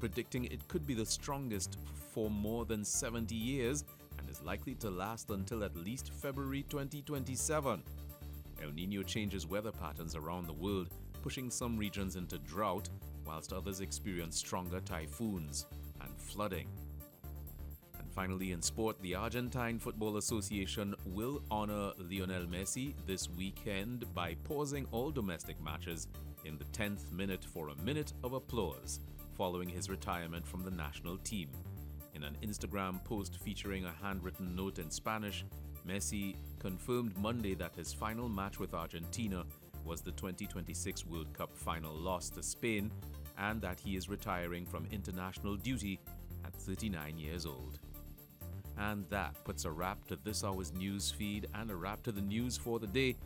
predicting it could be the strongest for more than 70 years and is likely to last until at least February 2027. El Niño changes weather patterns around the world, pushing some regions into drought, whilst others experience stronger typhoons and flooding. And finally, in sport, the Argentine Football Association will honor Lionel Messi this weekend by pausing all domestic matches in the 10th minute for a minute of applause following his retirement from the national team. In an Instagram post featuring a handwritten note in Spanish, Messi confirmed Monday that his final match with Argentina was the 2026 World Cup final loss to Spain and that he is retiring from international duty at 39 years old. And that puts a wrap to this hour's news feed and a wrap to the news for the day.